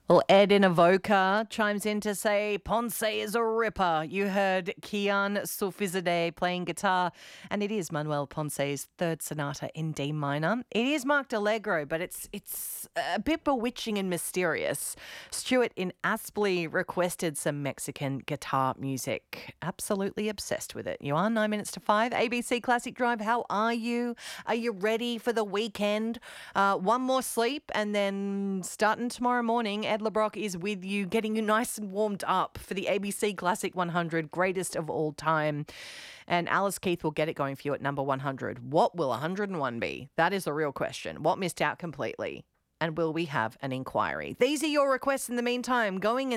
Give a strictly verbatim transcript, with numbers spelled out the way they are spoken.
Well, Ed in Avoca chimes in to say Ponce is a ripper. You heard Kian Sulfizadeh playing guitar, and it is Manuel Ponce's third sonata in D minor. It is marked Allegro, but it's it's a bit bewitching and mysterious. Stuart in Aspley requested some Mexican guitar music. Absolutely obsessed with it. You are nine minutes to five. A B C Classic Drive, how are you? Are you ready for the weekend? Uh, one more sleep, and then starting tomorrow morning, Ed LeBrock is with you, getting you nice and warmed up for the A B C Classic one hundred, greatest of all time. And Alice Keith will get it going for you at number one hundred. What will one hundred and one be? That is the real question. What missed out completely? And will we have an inquiry? These are your requests in the meantime. Going in